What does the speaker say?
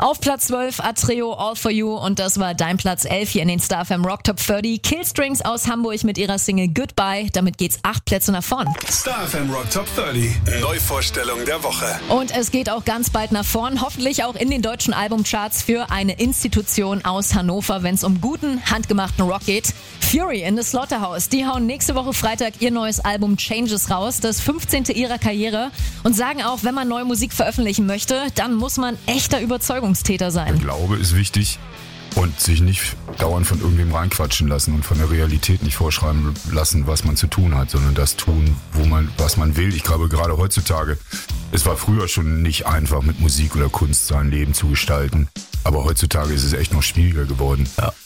Auf Platz 12 Atreo All For You und das war dein Platz 11 hier in den StarFM Rock Top 30. Killstrings aus Hamburg mit ihrer Single Goodbye. Damit geht's 8 Plätze nach vorn. StarFM Rock Top 30. Neuvorstellung der Woche. Und es geht auch ganz bald nach vorn, hoffentlich auch in den deutschen Albumcharts für eine Institution aus Hannover, wenn es um guten, handgemachten Rock geht. Fury in the Slaughterhouse, die hauen nächste Woche Freitag ihr neues Album Changes raus, das 15. ihrer Karriere und sagen auch, wenn man neue Musik veröffentlichen möchte, dann muss man echter Überzeugungstäter sein. Der Glaube ist wichtig und sich nicht dauernd von irgendwem reinquatschen lassen und von der Realität nicht vorschreiben lassen, was man zu tun hat, sondern das tun, was man will. Ich glaube, gerade heutzutage, es war früher schon nicht einfach, mit Musik oder Kunst sein Leben zu gestalten, aber heutzutage ist es echt noch schwieriger geworden. Ja.